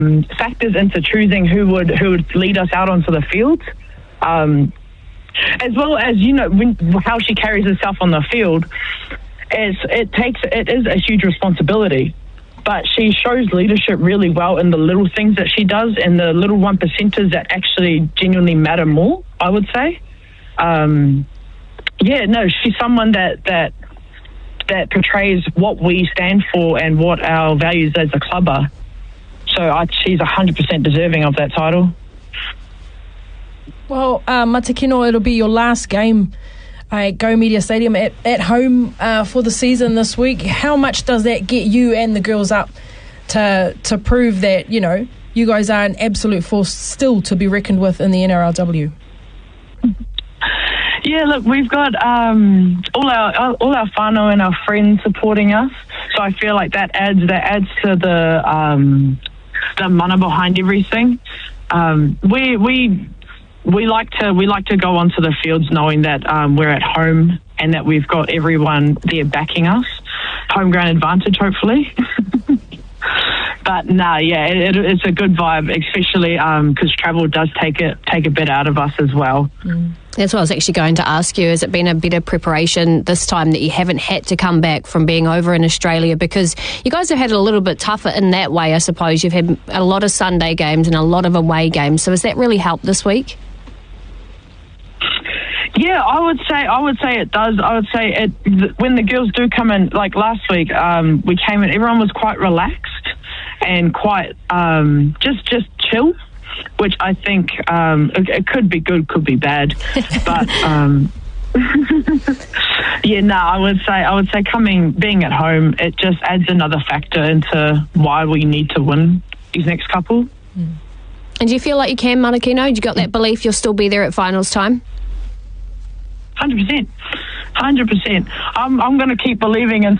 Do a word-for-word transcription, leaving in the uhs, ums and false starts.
factors into choosing who would who would lead us out onto the field, um, as well as you know when, how she carries herself on the field. It's, it takes it is a huge responsibility, but she shows leadership really well in the little things that she does and the little one percenters that actually genuinely matter more, I would say. Um, yeah, no, she's someone that that that portrays what we stand for and what our values as a club are. So I, she's one hundred percent deserving of that title. Well, uh, Matakino, it'll be your last game at Go Media Stadium at, at home uh, for the season this week. How much does that get you and the girls up to to prove that, you know, you guys are an absolute force still to be reckoned with in the N R L W? Yeah, look, we've got um, all our all our whānau and our friends supporting us, so I feel like that adds that adds to the um, the mana behind everything. Um, we we we like to we like to go onto the fields knowing that um, we're at home and that we've got everyone there backing us. Home ground advantage, hopefully. But nah, yeah, it, it, it's a good vibe, especially because um, travel does take it take a bit out of us as well. Mm. That's what I was actually going to ask you. Has it been a better preparation this time that you haven't had to come back from being over in Australia? Because you guys have had it a little bit tougher in that way, I suppose. You've had a lot of Sunday games and a lot of away games. So has that really helped this week? Yeah, I would say I would say it does. I would say it th- when the girls do come in, like last week, um, we came in, everyone was quite relaxed and quite um, just just chill, which I think um, it, it could be good, could be bad, but um, yeah, no, I would say I would say coming being at home, it just adds another factor into why we need to win these next couple. Mm. And do you feel like you can, Matakino? You got that belief you'll still be there at finals time? Hundred percent, hundred percent. I'm I'm going to keep believing in.